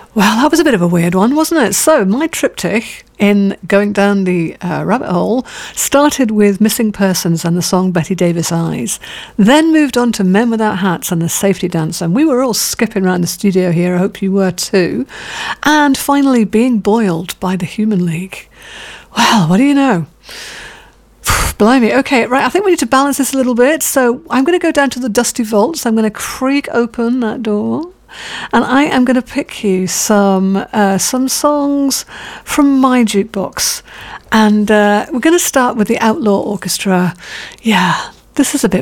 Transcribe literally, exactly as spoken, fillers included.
Well, that was a bit of a weird one, wasn't it? So my triptych in going down the uh, rabbit hole started with Missing Persons and the song Betty Davis Eyes, then moved on to Men Without Hats and the Safety Dance, and we were all skipping around the studio here, I hope you were too, and finally Being Boiled by the Human League. Well, what do you know? Blimey. Okay, right, I think we need to balance this a little bit, so I'm going to go down to the dusty vaults. I'm going to creak open that door, and I am going to pick you some uh, some songs from my jukebox. And uh, we're going to start with the Outlaw Orchestra. Yeah, this is a bit